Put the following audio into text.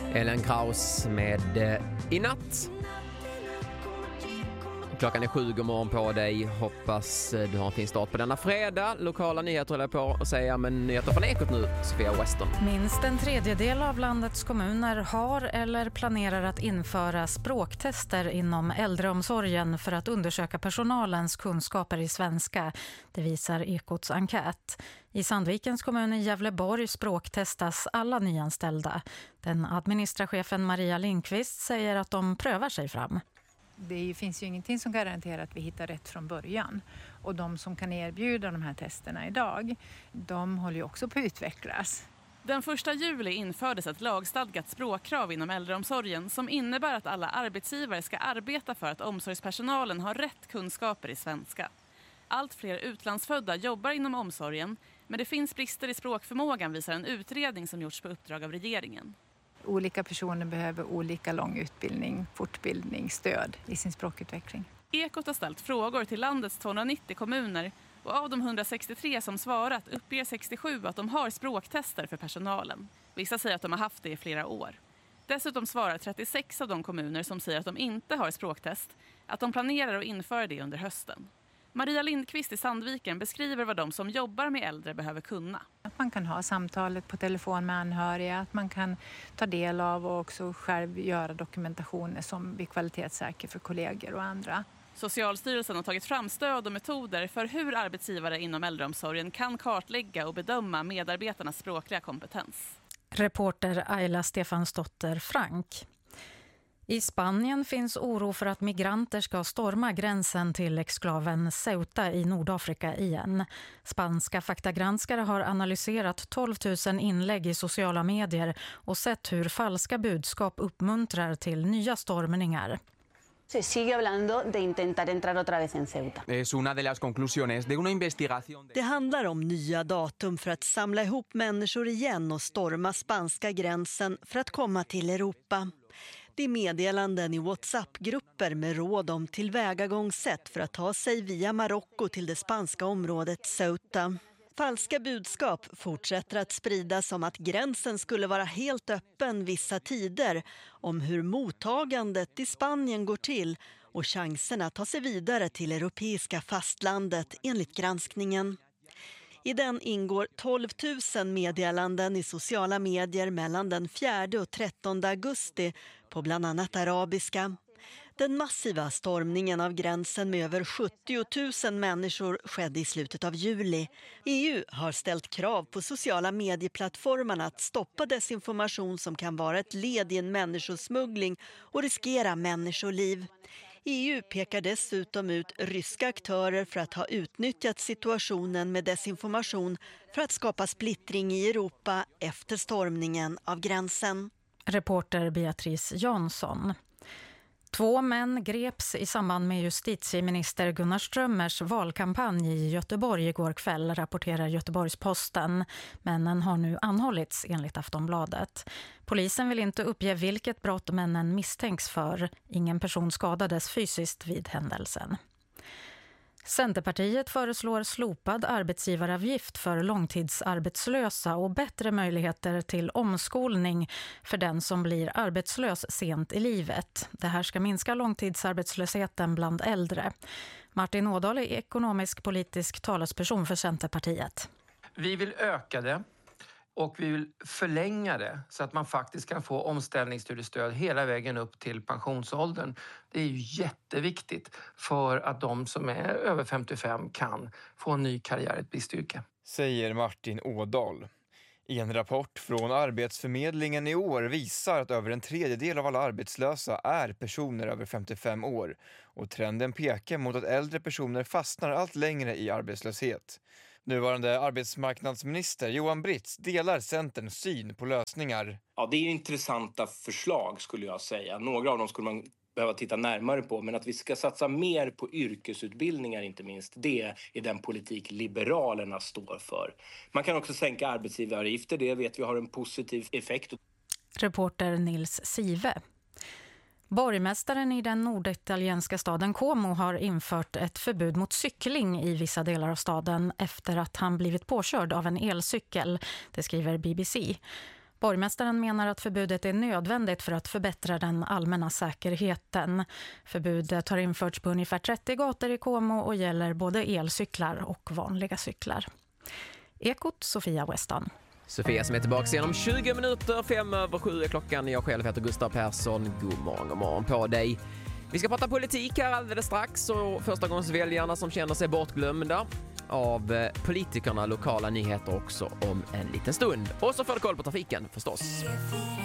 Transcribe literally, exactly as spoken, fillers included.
Ellen Kraus med eh, I natt. Klockan är sju, god morgon på dig. Hoppas du har en fin start på denna fredag. Lokala nyheter håller på att säga, men nyheter från Ekot nu, Sofia Western. Minst en tredjedel av landets kommuner har eller planerar att införa språktester inom äldreomsorgen för att undersöka personalens kunskaper i svenska. Det visar Ekots enkät. I Sandvikens kommun i Gävleborg språktestas alla nyanställda. Den administrachefen Maria Lindqvist säger att de prövar sig fram. Det finns ju ingenting som garanterar att vi hittar rätt från början. Och de som kan erbjuda de här testerna idag, de håller ju också på att utvecklas. Den första juli infördes ett lagstadgat språkkrav inom äldreomsorgen som innebär att alla arbetsgivare ska arbeta för att omsorgspersonalen har rätt kunskaper i svenska. Allt fler utlandsfödda jobbar inom omsorgen, men det finns brister i språkförmågan, visar en utredning som gjorts på uppdrag av regeringen. Olika personer behöver olika lång utbildning, fortbildning, stöd i sin språkutveckling. Ekot har ställt frågor till landets tvåhundranittio kommuner och av de hundrasextiotre som svarat uppger sextiosju att de har språktester för personalen. Vissa säger att de har haft det i flera år. Dessutom svarar trettiosex av de kommuner som säger att de inte har språktest att de planerar att införa det under hösten. Maria Lindqvist i Sandviken beskriver vad de som jobbar med äldre behöver kunna. Att man kan ha samtalet på telefon med anhöriga, att man kan ta del av och också själv göra dokumentationer som blir kvalitetssäker för kollegor och andra. Socialstyrelsen har tagit fram stöd och metoder för hur arbetsgivare inom äldreomsorgen kan kartlägga och bedöma medarbetarnas språkliga kompetens. Reporter Ayla Stefansdotter Frank. I Spanien finns oro för att migranter ska storma gränsen till exklaven Ceuta i Nordafrika igen. Spanska faktagranskare har analyserat tolv tusen inlägg i sociala medier och sett hur falska budskap uppmuntrar till nya stormningar. Se sigue hablando de intentar entrar otra vez en Ceuta. Es una de las conclusiones de una investigación. Det handlar om nya datum för att samla ihop människor igen och storma spanska gränsen för att komma till Europa. Det är meddelanden i WhatsApp-grupper med råd om tillvägagångssätt för att ta sig via Marocko till det spanska området Ceuta. Falska budskap fortsätter att spridas om att gränsen skulle vara helt öppen vissa tider, om hur mottagandet i Spanien går till och chanserna att ta sig vidare till europeiska fastlandet enligt granskningen. I den ingår tolv tusen meddelanden i sociala medier mellan den fjärde och trettonde augusti på bland annat arabiska. Den massiva stormningen av gränsen med över sjuttio tusen människor skedde i slutet av juli. E U har ställt krav på sociala medieplattformarna att stoppa desinformation som kan vara ett led i en människosmuggling och riskera människoliv. E U pekar dessutom ut ryska aktörer för att ha utnyttjat situationen med desinformation för att skapa splittring i Europa efter stormningen av gränsen. Reporter Beatrice Jansson. Två män greps i samband med justitieminister Gunnar Strömmers valkampanj i Göteborg igår kväll, rapporterar Göteborgs-Posten. Männen har nu anhållits enligt Aftonbladet. Polisen vill inte uppge vilket brott männen misstänks för. Ingen person skadades fysiskt vid händelsen. Centerpartiet föreslår slopad arbetsgivaravgift för långtidsarbetslösa och bättre möjligheter till omskolning för den som blir arbetslös sent i livet. Det här ska minska långtidsarbetslösheten bland äldre. Martin Ådahl är ekonomisk politisk talesperson för Centerpartiet. Vi vill öka det. Och vi vill förlänga det så att man faktiskt kan få omställningsstudiestöd hela vägen upp till pensionsåldern. Det är ju jätteviktigt för att de som är över femtiofem kan få en ny karriär i ett visst yrke. Säger Martin Ådahl. I en rapport från Arbetsförmedlingen i år visar att över en tredjedel av alla arbetslösa är personer över femtiofem år. Och trenden pekar mot att äldre personer fastnar allt längre i arbetslöshet. Nuvarande arbetsmarknadsminister Johan Britz delar Centerns syn på lösningar. Ja, det är intressanta förslag skulle jag säga. Några av dem skulle man behöva titta närmare på. Men att vi ska satsa mer på yrkesutbildningar inte minst. Det är den politik Liberalerna står för. Man kan också sänka arbetsgivaravgifter. Det vet vi har en positiv effekt. Reporter Nils Sive. Borgmästaren i den norditalienska staden Como har infört ett förbud mot cykling i vissa delar av staden efter att han blivit påkörd av en elcykel, det skriver B B C. Borgmästaren menar att förbudet är nödvändigt för att förbättra den allmänna säkerheten. Förbudet har införts på ungefär trettio gator i Como och gäller både elcyklar och vanliga cyklar. Ekot, Sofia Weston. Sofia som är tillbaka igen om tjugo minuter, fem över sju är klockan. Jag själv heter Gustav Persson. God morgon, god morgon på dig. Vi ska prata politik här alldeles strax och förstagångsväljarna som känner sig bortglömda av politikerna, lokala nyheter också om en liten stund. Och så får du koll på trafiken förstås.